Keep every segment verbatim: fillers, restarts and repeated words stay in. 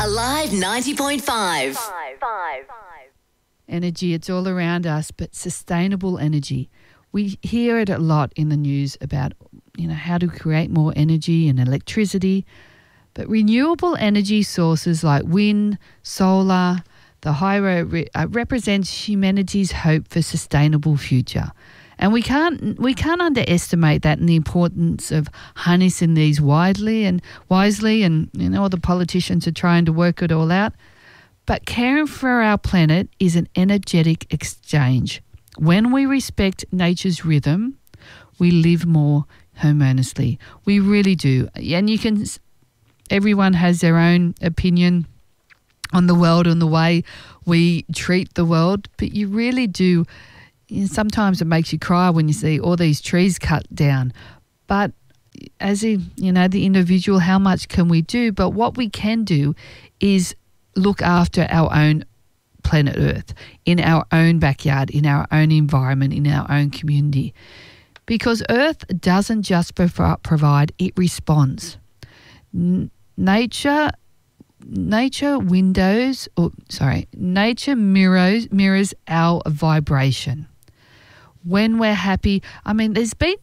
Alive ninety point five. Energy, it's all around us, but sustainable energy. We hear it a lot in the news about, you know, how to create more energy and electricity. But renewable energy sources like wind, solar, the hydro re- uh, represents humanity's hope for sustainable future. And we can't we can't underestimate that and the importance of harnessing these widely and wisely, and you know all the politicians are trying to work it all out. But caring for our planet is an energetic exchange. When we respect nature's rhythm, we live more harmoniously. We really do. And you can, everyone has their own opinion on the world and the way we treat the world, but you really do. You know, sometimes it makes you cry when you see all these trees cut down. But as a, you know, the individual, how much can we do? But what we can do is look after our own planet Earth, in our own backyard, in our own environment, in our own community. Because Earth doesn't just provide, it responds. N- nature nature windows, or sorry, nature mirrors mirrors our vibration. When we're happy, I mean, there's been,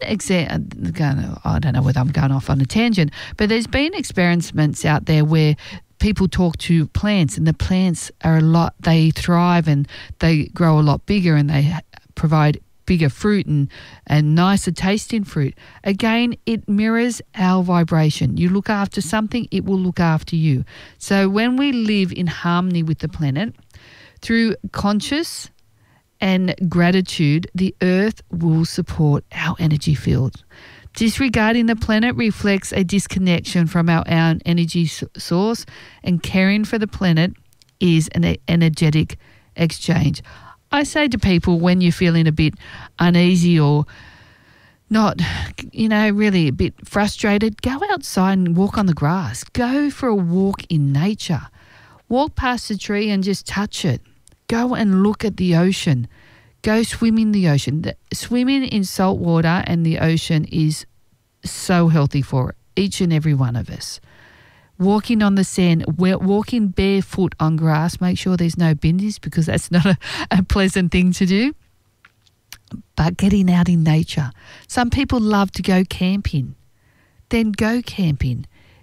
exa- I don't know whether I'm going off on a tangent, but there's been experiments out there where people talk to plants, and the plants are a lot, they thrive and they grow a lot bigger, and they provide bigger fruit and, and nicer tasting fruit. Again, it mirrors our vibration. You look after something, it will look after you. So when we live in harmony with the planet, through conscious and gratitude, the earth will support our energy field. Disregarding the planet reflects a disconnection from our own energy source, and caring for the planet is an energetic exchange. I say to people, when you're feeling a bit uneasy or not, you know, really a bit frustrated, go outside and walk on the grass. Go for a walk in nature. Walk past a tree and just touch it. Go and look at the ocean. Go swim in the ocean. The, swimming in salt water and the ocean is so healthy for each and every one of us. Walking on the sand, walking barefoot on grass, make sure there's no bindies, because that's not a, a pleasant thing to do. But getting out in nature. Some people love to go camping. Then go camping.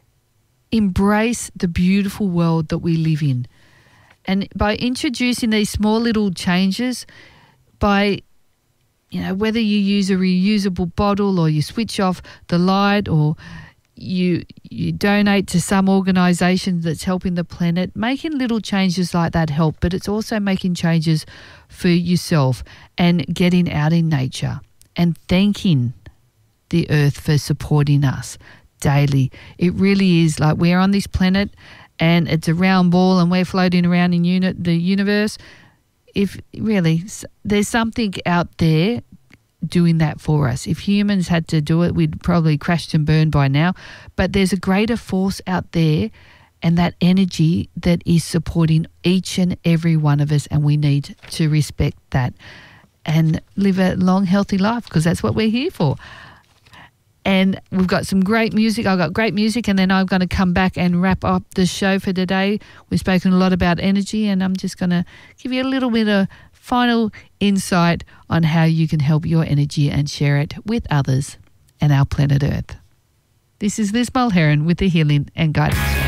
Embrace the beautiful world that we live in. And by introducing these small little changes, by, you know, whether you use a reusable bottle or you switch off the light or you you donate to some organisation that's helping the planet, making little changes like that help, but it's also making changes for yourself and getting out in nature and thanking the earth for supporting us daily. It really is like we're on this planet and it's a round ball and we're floating around in uni- the universe. If really, there's something out there doing that for us. If humans had to do it, we'd probably crashed and burned by now. But there's a greater force out there, and that energy that is supporting each and every one of us, and we need to respect that and live a long, healthy life, because that's what we're here for. And we've got some great music. I've got great music, and then I'm going to come back and wrap up the show for today. We've spoken a lot about energy, and I'm just going to give you a little bit of final insight on how you can help your energy and share it with others and our planet Earth. This is Liz Mulheron with the Healing and Guidance.